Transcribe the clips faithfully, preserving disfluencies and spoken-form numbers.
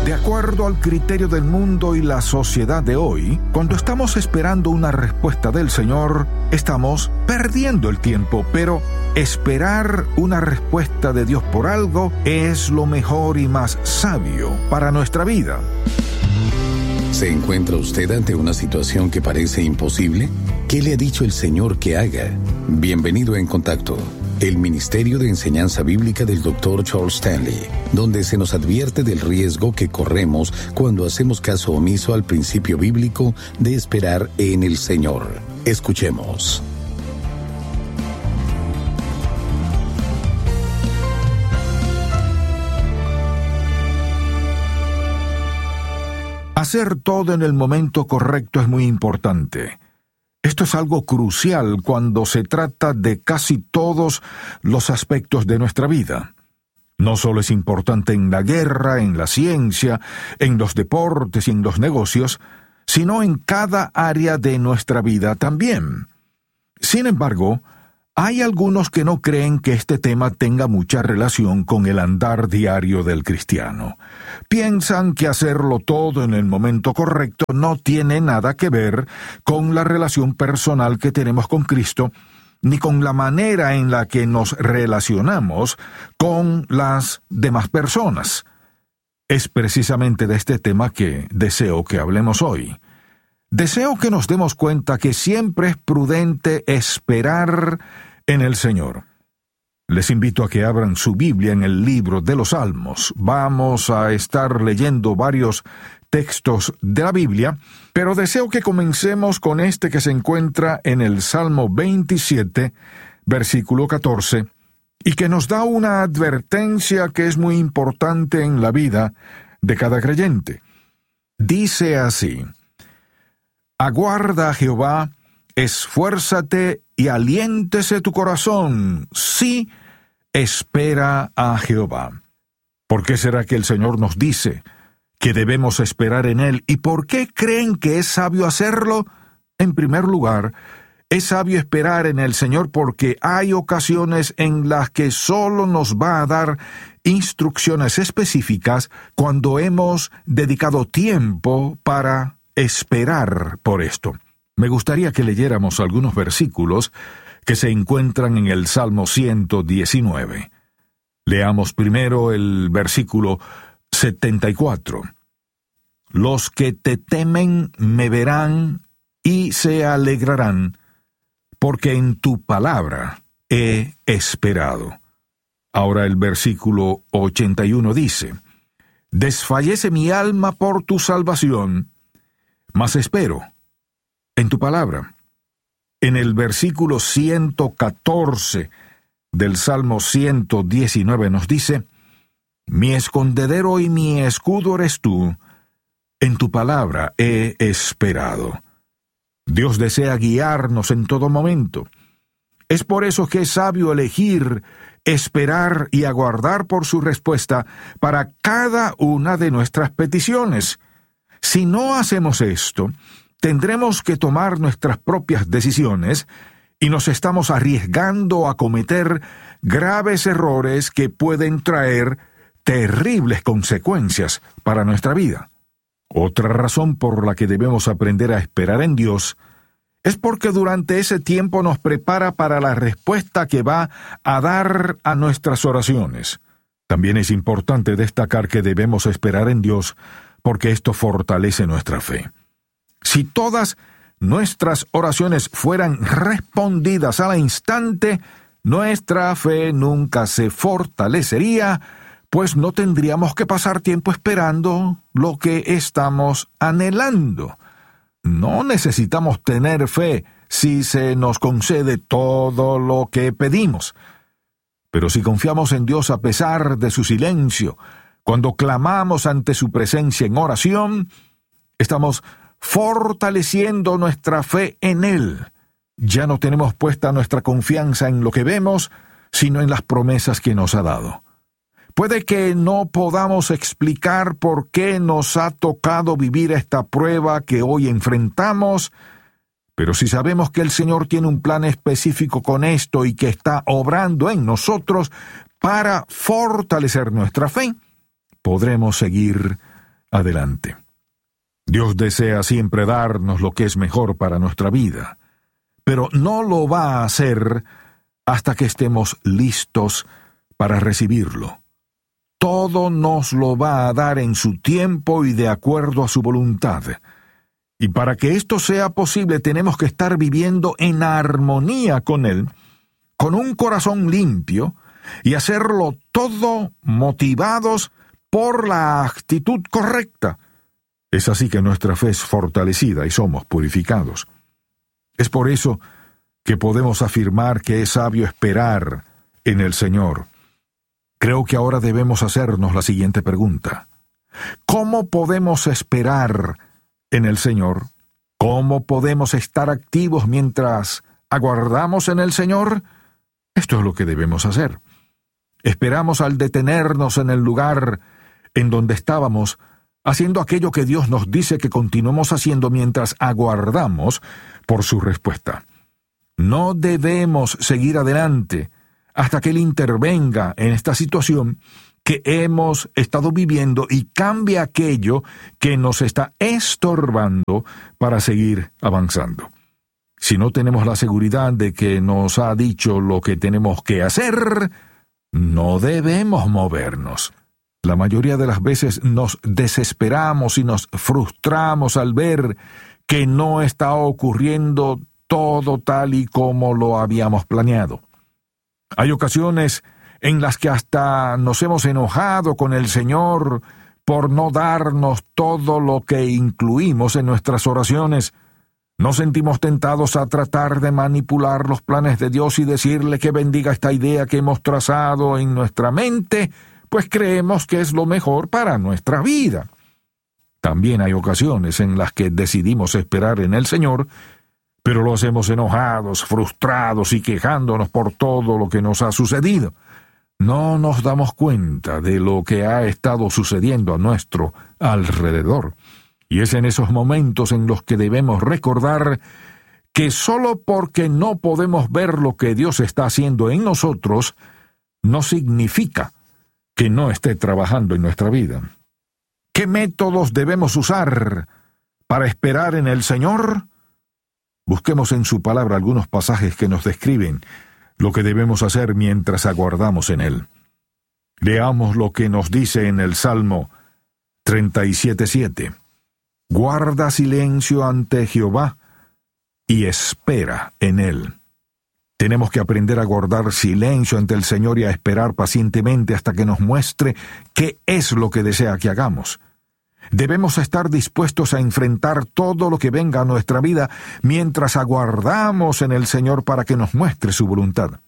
De acuerdo al criterio del mundo y la sociedad de hoy, cuando estamos esperando una respuesta del Señor, estamos perdiendo el tiempo, pero esperar una respuesta de Dios por algo es lo mejor y más sabio para nuestra vida. ¿Se encuentra usted ante una situación que parece imposible? ¿Qué le ha dicho el Señor que haga? Bienvenido a En Contacto, el Ministerio de Enseñanza Bíblica del doctor Charles Stanley, donde se nos advierte del riesgo que corremos cuando hacemos caso omiso al principio bíblico de esperar en el Señor. Escuchemos. Hacer todo en el momento correcto es muy importante. Esto es algo crucial cuando se trata de casi todos los aspectos de nuestra vida. No solo es importante en la guerra, en la ciencia, en los deportes y en los negocios, sino en cada área de nuestra vida también. Sin embargo, hay algunos que no creen que este tema tenga mucha relación con el andar diario del cristiano. Piensan que hacerlo todo en el momento correcto no tiene nada que ver con la relación personal que tenemos con Cristo, ni con la manera en la que nos relacionamos con las demás personas. Es precisamente de este tema que deseo que hablemos hoy. Deseo que nos demos cuenta que siempre es prudente esperar en el Señor. Les invito a que abran su Biblia en el libro de los Salmos. Vamos a estar leyendo varios textos de la Biblia, pero deseo que comencemos con este que se encuentra en el Salmo veintisiete, versículo catorce, y que nos da una advertencia que es muy importante en la vida de cada creyente. Dice así: Aguarda a Jehová, esfuérzate y aliéntese tu corazón. Sí, espera a Jehová. ¿Por qué será que el Señor nos dice que debemos esperar en Él? ¿Y por qué creen que es sabio hacerlo? En primer lugar, es sabio esperar en el Señor porque hay ocasiones en las que solo nos va a dar instrucciones específicas cuando hemos dedicado tiempo para esperar por esto. Me gustaría que leyéramos algunos versículos que se encuentran en el Salmo ciento diecinueve. Leamos primero el versículo setenta y cuatro. Los que te temen me verán y se alegrarán, porque en tu palabra he esperado. Ahora el versículo ochenta y uno dice: Desfallece mi alma por tu salvación, mas espero en tu palabra. En el versículo ciento catorce del Salmo ciento diecinueve nos dice: Mi escondedero y mi escudo eres tú, en tu palabra he esperado. Dios desea guiarnos en todo momento. Es por eso que es sabio elegir, esperar y aguardar por su respuesta para cada una de nuestras peticiones. Si no hacemos esto, tendremos que tomar nuestras propias decisiones y nos estamos arriesgando a cometer graves errores que pueden traer terribles consecuencias para nuestra vida. Otra razón por la que debemos aprender a esperar en Dios es porque durante ese tiempo nos prepara para la respuesta que va a dar a nuestras oraciones. También es importante destacar que debemos esperar en Dios porque esto fortalece nuestra fe. Si todas nuestras oraciones fueran respondidas al instante, nuestra fe nunca se fortalecería, pues no tendríamos que pasar tiempo esperando lo que estamos anhelando. No necesitamos tener fe si se nos concede todo lo que pedimos. Pero si confiamos en Dios a pesar de su silencio, cuando clamamos ante su presencia en oración, estamos fortaleciendo nuestra fe en Él. Ya no tenemos puesta nuestra confianza en lo que vemos, sino en las promesas que nos ha dado. Puede que no podamos explicar por qué nos ha tocado vivir esta prueba que hoy enfrentamos, pero si sabemos que el Señor tiene un plan específico con esto y que está obrando en nosotros para fortalecer nuestra fe, podremos seguir adelante. Dios desea siempre darnos lo que es mejor para nuestra vida, pero no lo va a hacer hasta que estemos listos para recibirlo. Todo nos lo va a dar en su tiempo y de acuerdo a su voluntad. Y para que esto sea posible tenemos que estar viviendo en armonía con Él, con un corazón limpio, y hacerlo todo motivados por la actitud correcta. Es así que nuestra fe es fortalecida y somos purificados. Es por eso que podemos afirmar que es sabio esperar en el Señor. Creo que ahora debemos hacernos la siguiente pregunta. ¿Cómo podemos esperar en el Señor? ¿Cómo podemos estar activos mientras aguardamos en el Señor? Esto es lo que debemos hacer. Esperamos al detenernos en el lugar en donde estábamos, haciendo aquello que Dios nos dice que continuemos haciendo mientras aguardamos por su respuesta. No debemos seguir adelante hasta que Él intervenga en esta situación que hemos estado viviendo y cambie aquello que nos está estorbando para seguir avanzando. Si no tenemos la seguridad de que nos ha dicho lo que tenemos que hacer, no debemos movernos. La mayoría de las veces nos desesperamos y nos frustramos al ver que no está ocurriendo todo tal y como lo habíamos planeado. Hay ocasiones en las que hasta nos hemos enojado con el Señor por no darnos todo lo que incluimos en nuestras oraciones. Nos sentimos tentados a tratar de manipular los planes de Dios y decirle que bendiga esta idea que hemos trazado en nuestra mente, pues creemos que es lo mejor para nuestra vida. También hay ocasiones en las que decidimos esperar en el Señor, pero lo hacemos enojados, frustrados y quejándonos por todo lo que nos ha sucedido. No nos damos cuenta de lo que ha estado sucediendo a nuestro alrededor. Y es en esos momentos en los que debemos recordar que solo porque no podemos ver lo que Dios está haciendo en nosotros, no significa que no esté trabajando en nuestra vida. ¿Qué métodos debemos usar para esperar en el Señor? Busquemos en su palabra algunos pasajes que nos describen lo que debemos hacer mientras aguardamos en Él. Leamos lo que nos dice en el Salmo treinta y siete siete. Guarda silencio ante Jehová y espera en Él. Tenemos que aprender a guardar silencio ante el Señor y a esperar pacientemente hasta que nos muestre qué es lo que desea que hagamos. Debemos estar dispuestos a enfrentar todo lo que venga a nuestra vida mientras aguardamos en el Señor para que nos muestre su voluntad.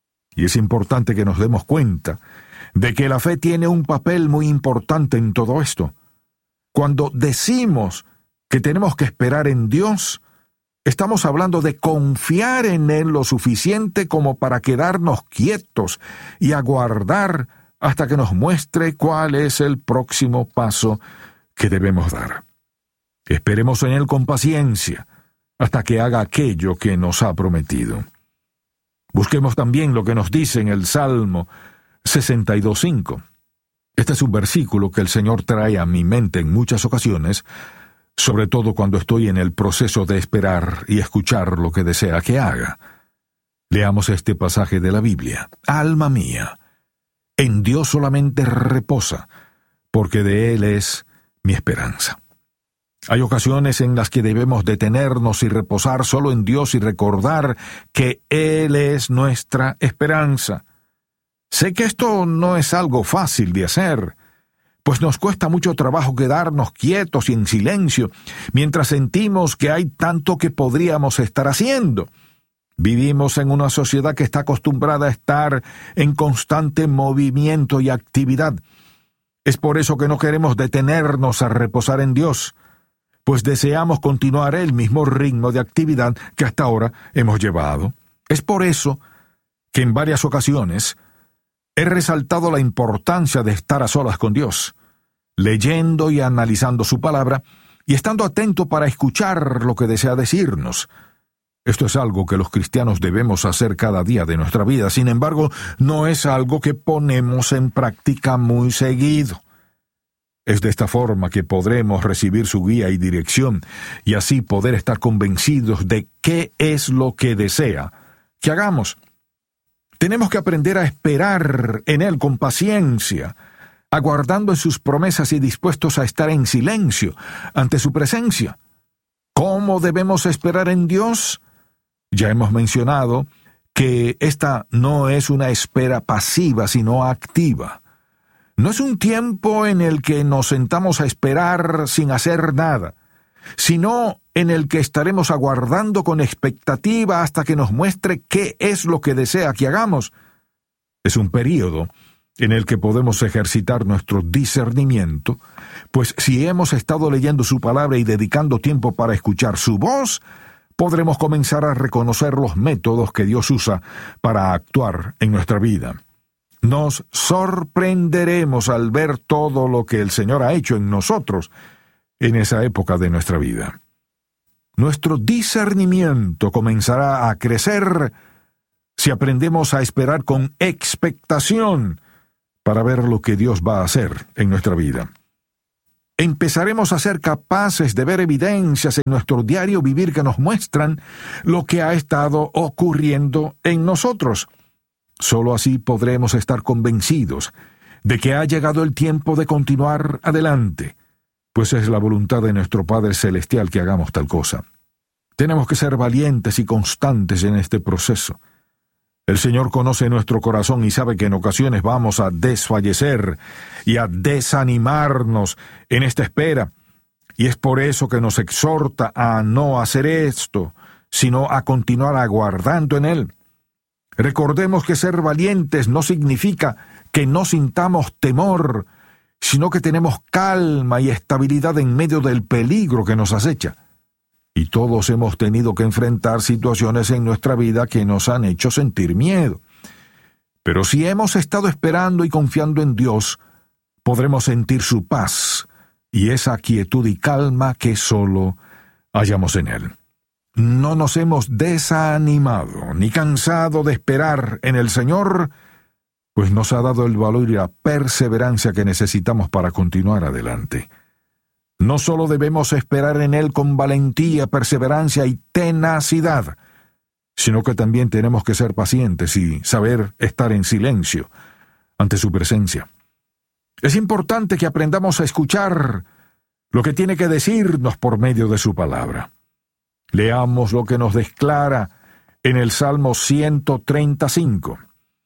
Y es importante que nos demos cuenta de que la fe tiene un papel muy importante en todo esto. Cuando decimos que tenemos que esperar en Dios, estamos hablando de confiar en Él lo suficiente como para quedarnos quietos y aguardar hasta que nos muestre cuál es el próximo paso que debemos dar. Esperemos en Él con paciencia hasta que haga aquello que nos ha prometido. Busquemos también lo que nos dice en el Salmo sesenta y dos cinco. Este es un versículo que el Señor trae a mi mente en muchas ocasiones, sobre todo cuando estoy en el proceso de esperar y escuchar lo que desea que haga. Leamos este pasaje de la Biblia. Alma mía, en Dios solamente reposa, porque de Él es mi esperanza. Hay ocasiones en las que debemos detenernos y reposar solo en Dios y recordar que Él es nuestra esperanza. Sé que esto no es algo fácil de hacer, pues nos cuesta mucho trabajo quedarnos quietos y en silencio, mientras sentimos que hay tanto que podríamos estar haciendo. Vivimos en una sociedad que está acostumbrada a estar en constante movimiento y actividad. Es por eso que no queremos detenernos a reposar en Dios, pues deseamos continuar el mismo ritmo de actividad que hasta ahora hemos llevado. Es por eso que en varias ocasiones he resaltado la importancia de estar a solas con Dios, leyendo y analizando su palabra y estando atento para escuchar lo que desea decirnos. Esto es algo que los cristianos debemos hacer cada día de nuestra vida. Sin embargo, no es algo que ponemos en práctica muy seguido. Es de esta forma que podremos recibir su guía y dirección y así poder estar convencidos de qué es lo que desea que hagamos. Tenemos que aprender a esperar en Él con paciencia, aguardando en sus promesas y dispuestos a estar en silencio ante su presencia. ¿Cómo debemos esperar en Dios? Ya hemos mencionado que esta no es una espera pasiva, sino activa. No es un tiempo en el que nos sentamos a esperar sin hacer nada, sino en el que estaremos aguardando con expectativa hasta que nos muestre qué es lo que desea que hagamos. Es un período en el que podemos ejercitar nuestro discernimiento, pues si hemos estado leyendo su palabra y dedicando tiempo para escuchar su voz, podremos comenzar a reconocer los métodos que Dios usa para actuar en nuestra vida. Nos sorprenderemos al ver todo lo que el Señor ha hecho en nosotros en esa época de nuestra vida. Nuestro discernimiento comenzará a crecer si aprendemos a esperar con expectación para ver lo que Dios va a hacer en nuestra vida. Empezaremos a ser capaces de ver evidencias en nuestro diario vivir que nos muestran lo que ha estado ocurriendo en nosotros. Solo así podremos estar convencidos de que ha llegado el tiempo de continuar adelante, pues es la voluntad de nuestro Padre Celestial que hagamos tal cosa. Tenemos que ser valientes y constantes en este proceso. El Señor conoce nuestro corazón y sabe que en ocasiones vamos a desfallecer y a desanimarnos en esta espera, y es por eso que nos exhorta a no hacer esto, sino a continuar aguardando en Él. Recordemos que ser valientes no significa que no sintamos temor, sino que tenemos calma y estabilidad en medio del peligro que nos acecha. Y todos hemos tenido que enfrentar situaciones en nuestra vida que nos han hecho sentir miedo. Pero si hemos estado esperando y confiando en Dios, podremos sentir su paz y esa quietud y calma que solo hallamos en Él. No nos hemos desanimado ni cansado de esperar en el Señor, pues nos ha dado el valor y la perseverancia que necesitamos para continuar adelante. No solo debemos esperar en Él con valentía, perseverancia y tenacidad, sino que también tenemos que ser pacientes y saber estar en silencio ante su presencia. Es importante que aprendamos a escuchar lo que tiene que decirnos por medio de su palabra. Leamos lo que nos declara en el Salmo ciento treinta y cinco.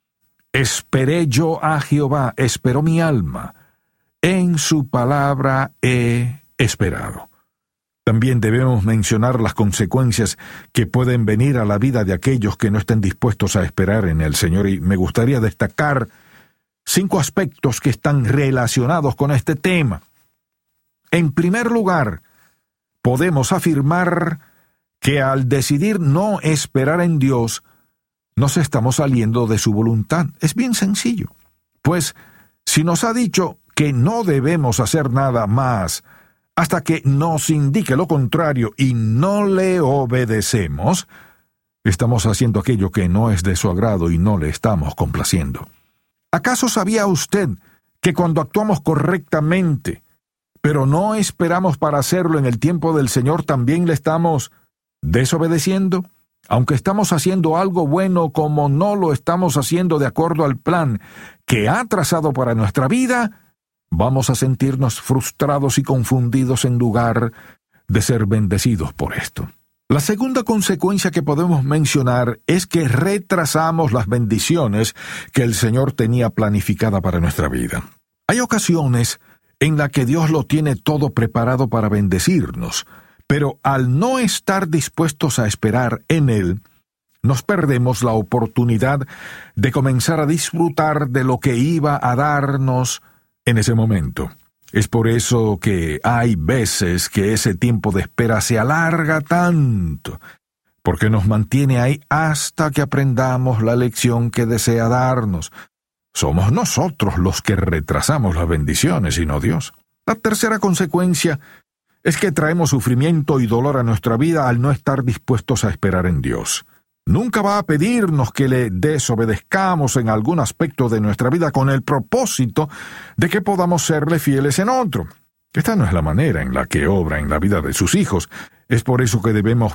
Esperé yo a Jehová, esperó mi alma, en su palabra he esperado. También debemos mencionar las consecuencias que pueden venir a la vida de aquellos que no estén dispuestos a esperar en el Señor, y me gustaría destacar cinco aspectos que están relacionados con este tema. En primer lugar, podemos afirmar que al decidir no esperar en Dios, nos estamos saliendo de su voluntad. Es bien sencillo, pues si nos ha dicho que no debemos hacer nada más hasta que nos indique lo contrario y no le obedecemos, estamos haciendo aquello que no es de su agrado y no le estamos complaciendo. ¿Acaso sabía usted que cuando actuamos correctamente, pero no esperamos para hacerlo en el tiempo del Señor, también le estamos desobedeciendo? Aunque estamos haciendo algo bueno, como no lo estamos haciendo de acuerdo al plan que ha trazado para nuestra vida, vamos a sentirnos frustrados y confundidos en lugar de ser bendecidos por esto. La segunda consecuencia que podemos mencionar es que retrasamos las bendiciones que el Señor tenía planificada para nuestra vida. Hay ocasiones en las que Dios lo tiene todo preparado para bendecirnos, pero al no estar dispuestos a esperar en Él, nos perdemos la oportunidad de comenzar a disfrutar de lo que iba a darnos en ese momento. Es por eso que hay veces que ese tiempo de espera se alarga tanto, porque nos mantiene ahí hasta que aprendamos la lección que desea darnos. Somos nosotros los que retrasamos las bendiciones y no Dios. La tercera consecuencia es que traemos sufrimiento y dolor a nuestra vida al no estar dispuestos a esperar en Dios. Nunca va a pedirnos que le desobedezcamos en algún aspecto de nuestra vida con el propósito de que podamos serle fieles en otro. Esta no es la manera en la que obra en la vida de sus hijos. Es por eso que debemos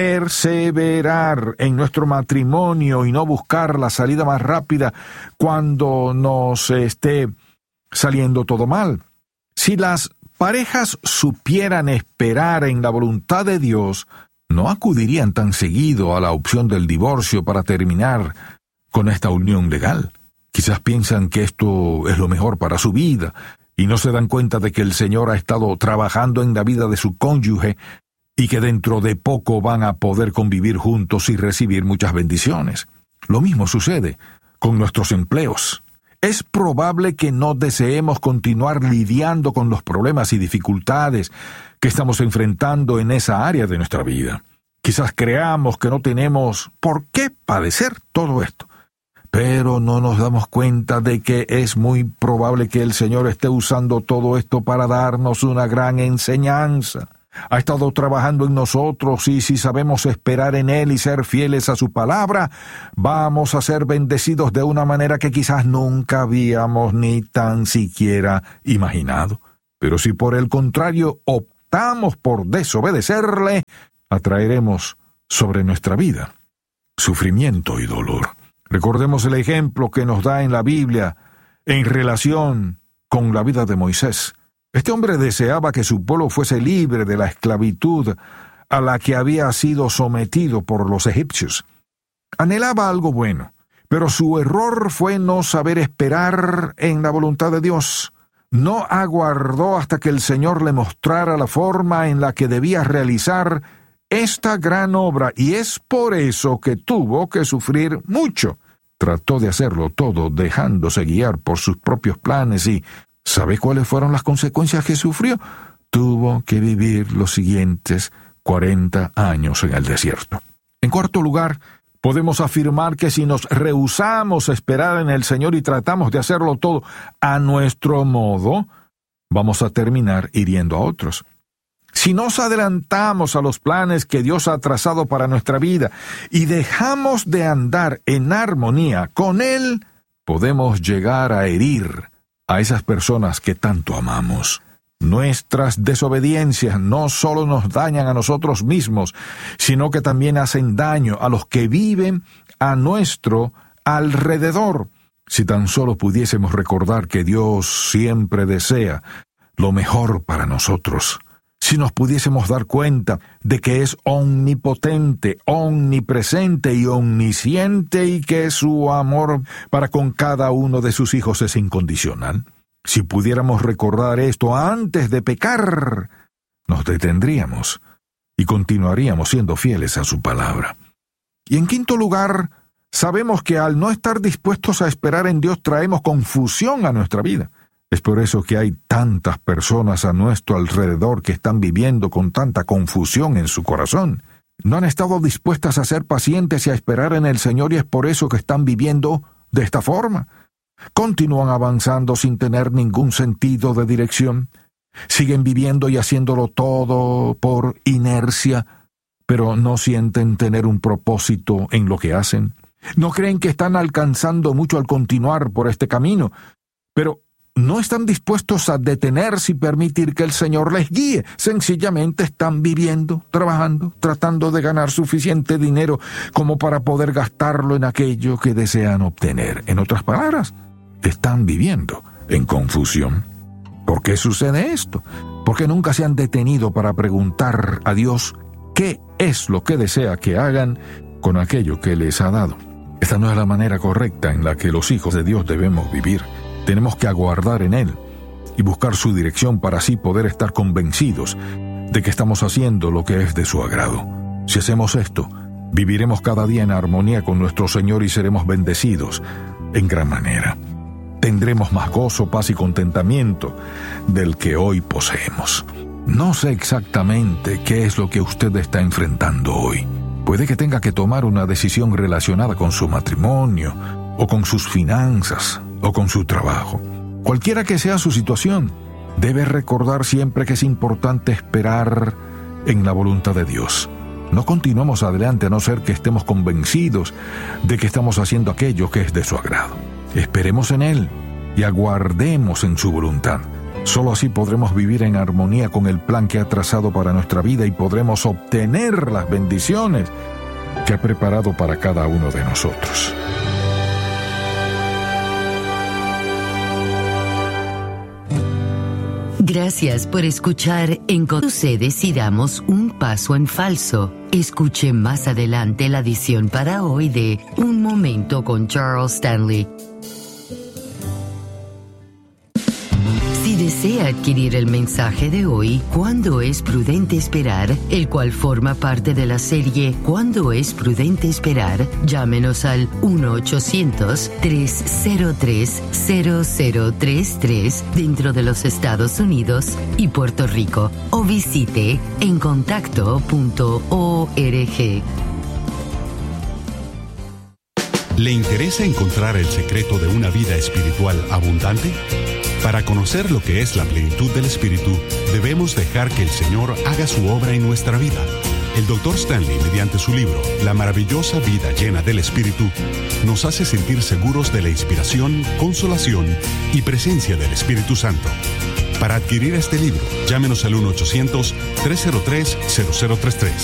perseverar en nuestro matrimonio y no buscar la salida más rápida cuando nos esté saliendo todo mal. Si las parejas supieran esperar en la voluntad de Dios, no acudirían tan seguido a la opción del divorcio para terminar con esta unión legal. Quizás piensan que esto es lo mejor para su vida y no se dan cuenta de que el Señor ha estado trabajando en la vida de su cónyuge y que dentro de poco van a poder convivir juntos y recibir muchas bendiciones. Lo mismo sucede con nuestros empleos. Es probable que no deseemos continuar lidiando con los problemas y dificultades que estamos enfrentando en esa área de nuestra vida. Quizás creamos que no tenemos por qué padecer todo esto, pero no nos damos cuenta de que es muy probable que el Señor esté usando todo esto para darnos una gran enseñanza. Ha estado trabajando en nosotros y si sabemos esperar en Él y ser fieles a su palabra, vamos a ser bendecidos de una manera que quizás nunca habíamos ni tan siquiera imaginado. Pero si por el contrario optamos por desobedecerle, atraeremos sobre nuestra vida sufrimiento y dolor. Recordemos el ejemplo que nos da en la Biblia en relación con la vida de Moisés. Este hombre deseaba que su pueblo fuese libre de la esclavitud a la que había sido sometido por los egipcios. Anhelaba algo bueno, pero su error fue no saber esperar en la voluntad de Dios. No aguardó hasta que el Señor le mostrara la forma en la que debía realizar esta gran obra, y es por eso que tuvo que sufrir mucho. Trató de hacerlo todo dejándose guiar por sus propios planes y ¿sabe cuáles fueron las consecuencias que sufrió? Tuvo que vivir los siguientes cuarenta años en el desierto. En cuarto lugar, podemos afirmar que si nos rehusamos a esperar en el Señor y tratamos de hacerlo todo a nuestro modo, vamos a terminar hiriendo a otros. Si nos adelantamos a los planes que Dios ha trazado para nuestra vida y dejamos de andar en armonía con Él, podemos llegar a herir a esas personas que tanto amamos. Nuestras desobediencias no solo nos dañan a nosotros mismos, sino que también hacen daño a los que viven a nuestro alrededor. Si tan solo pudiésemos recordar que Dios siempre desea lo mejor para nosotros. Si nos pudiésemos dar cuenta de que es omnipotente, omnipresente y omnisciente y que su amor para con cada uno de sus hijos es incondicional. Si pudiéramos recordar esto antes de pecar, nos detendríamos y continuaríamos siendo fieles a su palabra. Y en quinto lugar, sabemos que al no estar dispuestos a esperar en Dios traemos confusión a nuestra vida. Es por eso que hay tantas personas a nuestro alrededor que están viviendo con tanta confusión en su corazón. No han estado dispuestas a ser pacientes y a esperar en el Señor y es por eso que están viviendo de esta forma. Continúan avanzando sin tener ningún sentido de dirección. Siguen viviendo y haciéndolo todo por inercia, pero no sienten tener un propósito en lo que hacen. No creen que están alcanzando mucho al continuar por este camino, pero no están dispuestos a detenerse y permitir que el Señor les guíe. Sencillamente están viviendo, trabajando, tratando de ganar suficiente dinero como para poder gastarlo en aquello que desean obtener. En otras palabras, están viviendo en confusión. ¿Por qué sucede esto? Porque nunca se han detenido para preguntar a Dios qué es lo que desea que hagan con aquello que les ha dado. Esta no es la manera correcta en la que los hijos de Dios debemos vivir. Tenemos que aguardar en Él y buscar su dirección para así poder estar convencidos de que estamos haciendo lo que es de su agrado. Si hacemos esto, viviremos cada día en armonía con nuestro Señor y seremos bendecidos en gran manera. Tendremos más gozo, paz y contentamiento del que hoy poseemos. No sé exactamente qué es lo que usted está enfrentando hoy. Puede que tenga que tomar una decisión relacionada con su matrimonio, o con sus finanzas, o con su trabajo. Cualquiera que sea su situación, debe recordar siempre que es importante esperar en la voluntad de Dios. No continuemos adelante a no ser que estemos convencidos de que estamos haciendo aquello que es de su agrado. Esperemos en Él y aguardemos en su voluntad. Solo así podremos vivir en armonía con el plan que ha trazado para nuestra vida y podremos obtener las bendiciones que ha preparado para cada uno de nosotros. Gracias por escuchar En Sucedes y damos un paso en falso. Escuche más adelante la edición para hoy de Un Momento con Charles Stanley. Si desea adquirir el mensaje de hoy, ¿Cuándo es prudente esperar?, el cual forma parte de la serie ¿Cuándo es prudente esperar?, llámenos al uno ochocientos, tres cero tres, cero cero tres tres dentro de los Estados Unidos y Puerto Rico o visite en contacto punto org. ¿Le interesa encontrar el secreto de una vida espiritual abundante? Para conocer lo que es la plenitud del Espíritu, debemos dejar que el Señor haga su obra en nuestra vida. El doctor Stanley, mediante su libro, La maravillosa vida llena del Espíritu, nos hace sentir seguros de la inspiración, consolación y presencia del Espíritu Santo. Para adquirir este libro, llámenos al uno ochocientos, tres cero tres, cero cero tres tres.